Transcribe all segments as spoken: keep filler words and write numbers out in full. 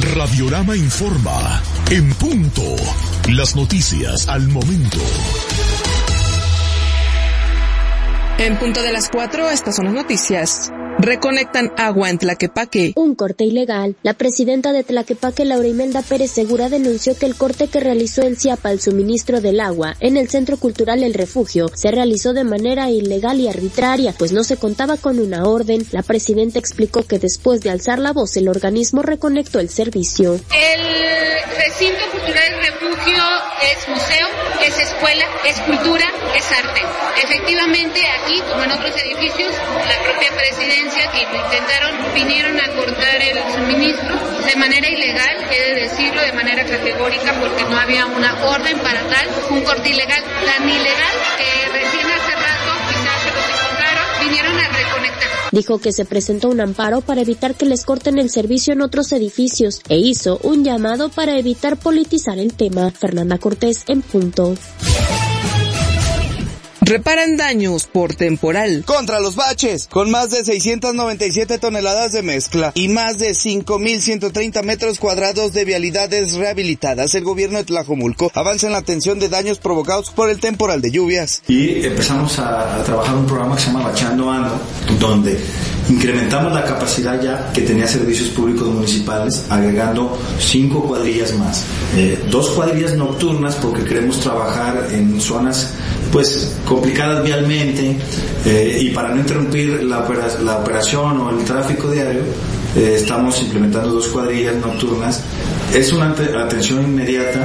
Radiorama informa, en punto, las noticias al momento. En punto de las cuatro, estas son las noticias. Reconectan agua en Tlaquepaque. Un corte ilegal. La presidenta de Tlaquepaque, Laura Imelda Pérez Segura, denunció que el corte que realizó el C I A P al suministro del agua en el Centro Cultural El Refugio se realizó de manera ilegal y arbitraria, pues no se contaba con una orden. La presidenta explicó que después de alzar la voz, el organismo reconectó el servicio. El recinto cultural El Refugio es museo, es escuela, es cultura, es arte. Efectivamente, aquí, como en otros edificios, la propia presidencia que lo intentaron, vinieron a cortar el suministro de manera ilegal, he de decirlo de manera categórica, porque no había una orden para tal, un corte ilegal, tan ilegal que recién hace rato quizás se los encontraron, vinieron a reconectar. Dijo que se presentó un amparo para evitar que les corten el servicio en otros edificios e hizo un llamado para evitar politizar el tema. Fernanda Cortés, en punto. Reparan daños por temporal. Contra los baches, con más de seiscientas noventa y siete toneladas de mezcla y más de cinco mil ciento treinta metros cuadrados de vialidades rehabilitadas, el gobierno de Tlajomulco avanza en la atención de daños provocados por el temporal de lluvias. Y empezamos a, a trabajar un programa que se llama Bacheando Ando, donde incrementamos la capacidad ya que tenía servicios públicos municipales, agregando cinco cuadrillas más. Eh, dos cuadrillas nocturnas porque queremos trabajar en zonas pues complicadas vialmente eh, y para no interrumpir la, opera, la operación o el tráfico diario eh, estamos implementando dos cuadrillas nocturnas. Es una atención inmediata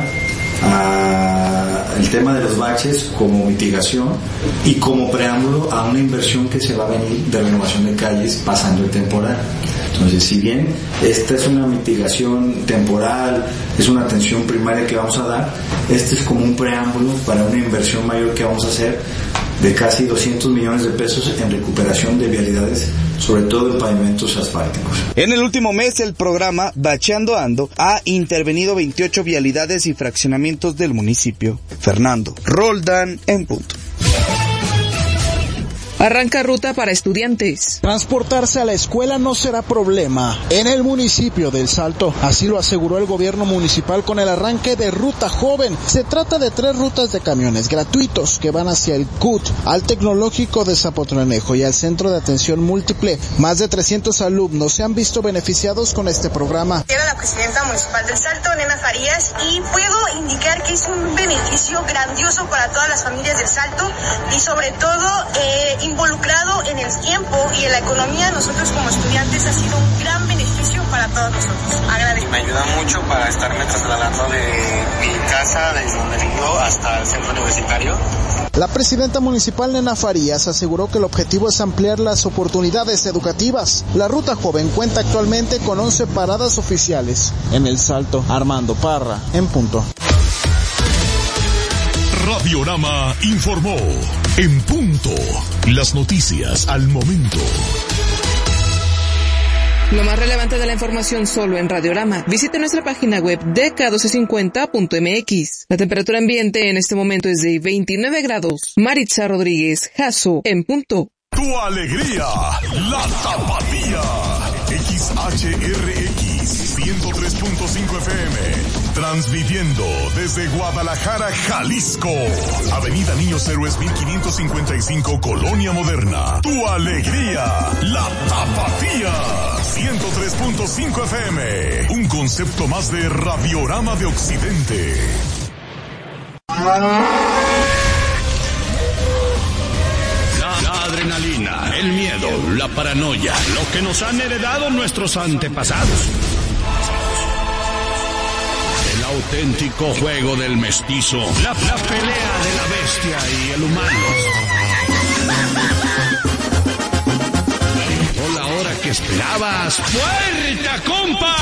al tema de los baches como mitigación y como preámbulo a una inversión que se va a venir de renovación de calles pasando el temporal. Entonces, si bien esta es una mitigación temporal, es una atención primaria que vamos a dar, este es como un preámbulo para una inversión mayor que vamos a hacer de casi doscientos millones de pesos en recuperación de vialidades, sobre todo en pavimentos asfálticos. En el último mes, el programa Bacheando Ando ha intervenido veintiocho vialidades y fraccionamientos del municipio. Fernando Roldán, en punto. Arranca ruta para estudiantes. Transportarse a la escuela no será problema en el municipio del Salto. Así lo aseguró el gobierno municipal con el arranque de Ruta Joven. Se trata de tres rutas de camiones gratuitos que van hacia el C U T, al Tecnológico de Zapotlanejo y al Centro de Atención Múltiple. Más de trescientos alumnos se han visto beneficiados con este programa. Era la presidenta municipal del Salto, Nena Farías, y puedo indicar que es un beneficio grandioso para todas las familias del Salto y sobre todo eh, involucrado en el tiempo y en la economía. Nosotros como estudiantes ha sido un gran beneficio para todos nosotros. Agradezco. Me ayuda mucho para estarme trasladando de mi casa, desde donde vivo, hasta el centro universitario. La presidenta municipal Nena Farías aseguró que el objetivo es ampliar las oportunidades educativas. La Ruta Joven cuenta actualmente con once paradas oficiales. En el Salto, Armando Parra, en punto. Radiorama informó, en punto, las noticias al momento. Lo más relevante de la información solo en Radiorama. Visite nuestra página web d k doce cincuenta punto m x. La temperatura ambiente en este momento es de veintinueve grados. Maritza Rodríguez, Jasso, en punto. Tu alegría, la tapatía. X H R X ciento tres punto cinco F M. Transmitiendo desde Guadalajara, Jalisco. Avenida Niños Héroes mil quinientos cincuenta y cinco, Colonia Moderna. Tu alegría, la tapatía. ciento tres punto cinco F M. Un concepto más de Radiorama de Occidente. La adrenalina, el miedo, la paranoia, lo que nos han heredado nuestros antepasados. El auténtico juego del mestizo, la, la pelea de la bestia y el humano. Llegó la hora que esperabas. ¡Puerta, compa!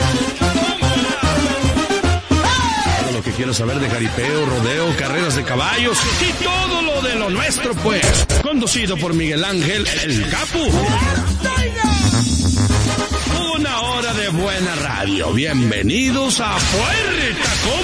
Todo lo que quieras saber de jaripeo, rodeo, carreras de caballos y todo lo de lo nuestro, pues. Conducido por Miguel Ángel, el Capu. Una hora de buena radio. Bienvenidos a Puerta.